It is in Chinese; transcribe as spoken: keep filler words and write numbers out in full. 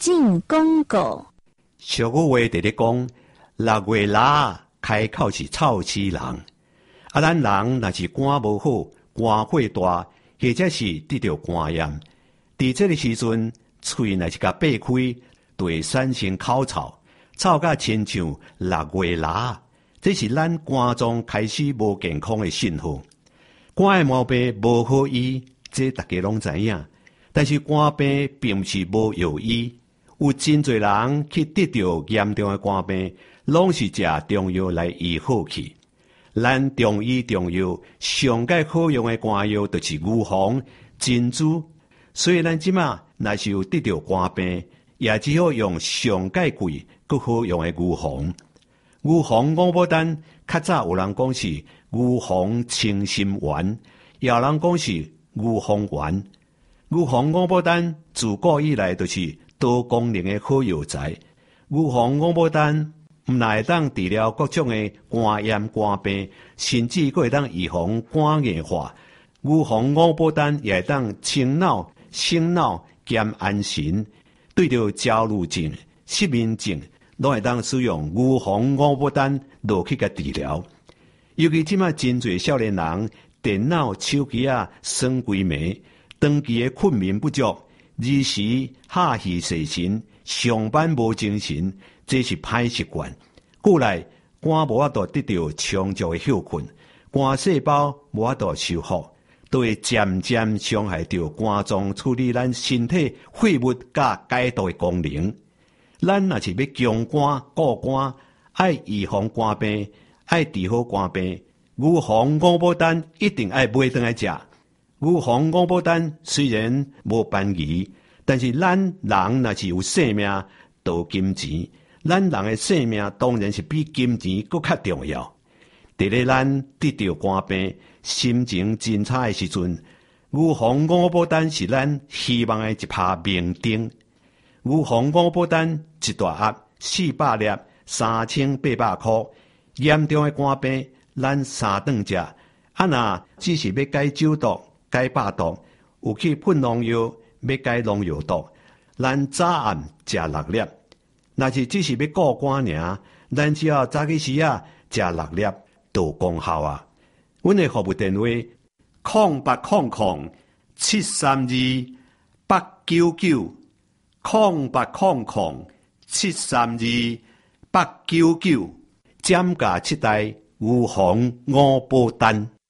进广告。 俗语话直咧讲，六月腊开口是臭死人。啊，咱人若是肝无好，肝火大，或者是得着肝炎，伫这个时阵，喙若是甲闭开，就会产生口臭，臭甲亲像六月腊。这是咱肝脏开始无健康的信号。肝的毛病无好医，这大家拢知影。但是肝病并不是无药医，有真侪人去得到严重的肝病，拢是食中药来医好去。咱中医中药上界好用的肝药，就是牛黄、珍珠。所以咱即马若是有得到肝病，也只好用上界贵、佫好用的牛黄。牛黄五宝丹，较早有人讲是牛黄清心丸，也有人讲是牛黄丸。牛黄五宝丹自古以来就是多功能的好药材。牛黄五宝丹毋但会当治疗各种的肝炎、肝病，甚至佫会当预防肝硬化。牛黄五宝丹也会当清脑、醒脑、兼安神。对着焦虑症、失眠症，拢会当使用牛黄五宝丹落去甲治疗。尤其即马真侪少年人电脑、手机啊耍规暝，长期的困眠不足，日时下气细神，上班无精神，这是歹习惯。过来肝无法度得到充足的休困，肝细胞无法度修复，都会渐渐伤害到肝脏处理咱身体废物甲解毒的功能。咱若是要强肝固肝，爱预防肝病，爱治好肝病，牛黄五宝丹一定爱买回来食。牛黄五宝丹虽然无便宜，但是咱人若是有性命，就金钱。咱人的性命当然是比金钱更较重要。伫咧咱得到肝病、心情真差的时阵，牛黄五宝丹是咱希望的一拍明灯。牛黄五宝丹一大盒四百粒，三千八百块。严重的肝病，咱三顿食。啊，若只是要解酒毒、解百毒，有去喷农药，要解农药毒，咱早暗食六粒。若是只是要顾肝尔，咱只要早起时啊食六粒，就功效啊。阮的服务电话：空八空空七三二八九九，空八空空七三二八九九，减价七代牛黄五宝丹。